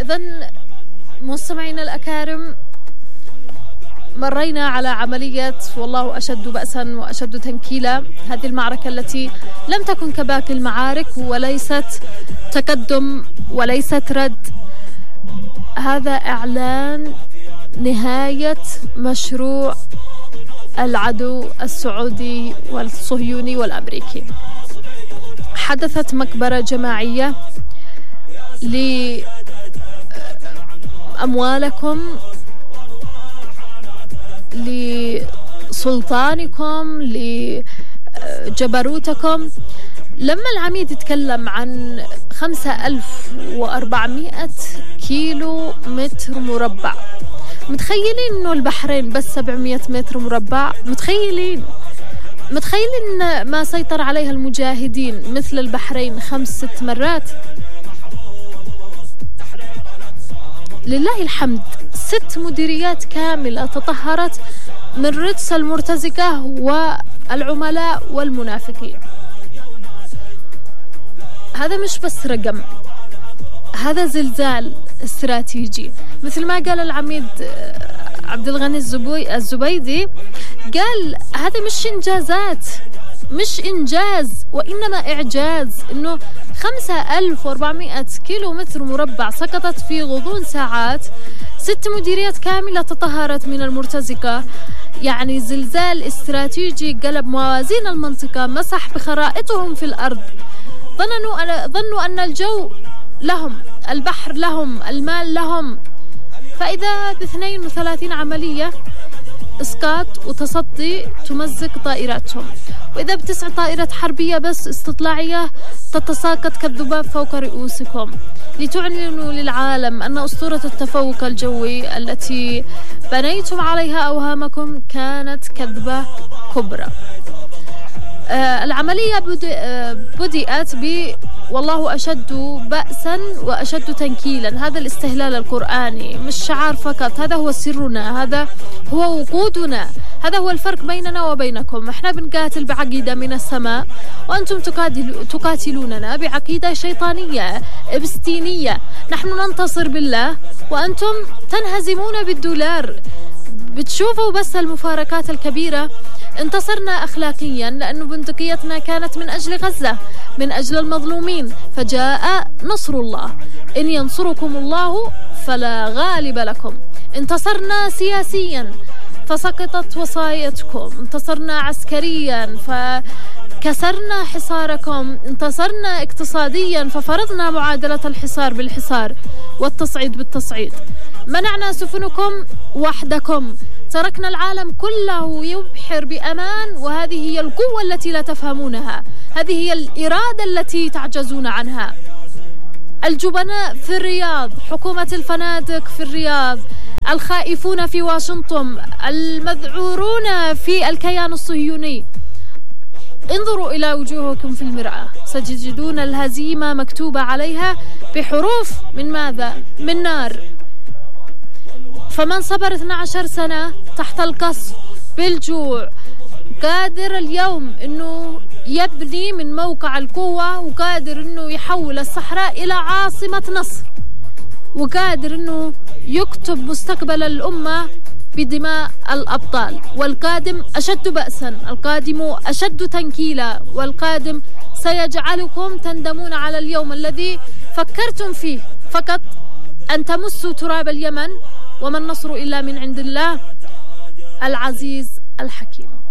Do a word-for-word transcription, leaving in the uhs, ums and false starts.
إذن مستمعينا الأكارم، مرينا على عملية والله أشد بأسا وأشد تنكيلا، هذه المعركة التي لم تكن كباقي المعارك وليست تقدم وليست رد. هذا إعلان نهاية مشروع العدو السعودي والصهيوني والأمريكي. حدثت مقبرة جماعية لأموالكم، لسلطانكم، لجبروتكم. لما العميد يتكلم عن خمسة ألف وأربعمائة كيلو متر مربع، متخيلين إنه البحرين بس سبعمائة متر مربع؟ متخيلين متخيلين ما سيطر عليها المجاهدين مثل البحرين خمس ست مرات؟ لله الحمد، ست مديريات كاملة تطهرت من رجس المرتزقة والعملاء والمنافقين. هذا مش بس رقم، هذا زلزال استراتيجي. مثل ما قال العميد عبد الغني الزبيدي، قال هذا مش إنجازات، مش إنجاز وإنما إعجاز، إنه خمسة ألف وأربعمائة كيلو متر مربع سقطت في غضون ساعات، ست مديريات كاملة تطهرت من المرتزقة. يعني زلزال استراتيجي قلب موازين المنطقة، مسح بخرائطهم في الأرض. ظنوا ظنوا أن الجو لهم، البحر لهم، المال لهم، فإذا باثنين وثلاثين عملية إسقاط وتصدي تمزق طائراتهم، وإذا بتسع طائرات حربية بس استطلاعية تتساقط كالذباب فوق رؤوسكم، لتعلنوا للعالم أن أسطورة التفوق الجوي التي بنيتم عليها أوهامكم كانت كذبة كبرى. آه العملية آه بدأت ب والله أشد بأسا وأشد تنكيلا. هذا الاستهلال القرآني مش شعار فقط، هذا هو سرنا، هذا هو وقودنا، هذا هو الفرق بيننا وبينكم. احنا بنقاتل بعقيدة من السماء، وأنتم تقاتلوننا بعقيدة شيطانية إبستينية. نحن ننتصر بالله وأنتم تنهزمون بالدولار. بتشوفوا بس المفارقات الكبيرة. انتصرنا أخلاقيا لأن بندقيتنا كانت من أجل غزة، من أجل المظلومين، فجاء نصر الله. إن ينصركم الله فلا غالب لكم. انتصرنا سياسيا فسقطت وصايتكم، انتصرنا عسكريا فكسرنا حصاركم، انتصرنا اقتصاديا ففرضنا معادلة الحصار بالحصار والتصعيد بالتصعيد، منعنا سفنكم وحدكم، تركنا العالم كله يبحر بأمان. وهذه هي القوة التي لا تفهمونها، هذه هي الإرادة التي تعجزون عنها. الجبناء في الرياض، حكومة الفنادق في الرياض، الخائفون في واشنطن، المذعورون في الكيان الصهيوني، انظروا إلى وجوهكم في المرآة، ستجدون الهزيمة مكتوبة عليها بحروف من ماذا؟ من نار. فمن صبر اثنتي عشرة سنة تحت القصف بالجوع قادر اليوم انه يبني من موقع القوة، وقادر انه يحول الصحراء الى عاصمة نصر، وقادر انه يكتب مستقبل الامة بدماء الابطال. والقادم اشد بأسا، القادم اشد تنكيلا، والقادم سيجعلكم تندمون على اليوم الذي فكرتم فيه فقط ان تمسوا تراب اليمن. وما النصر إلا من عند الله العزيز الحكيم.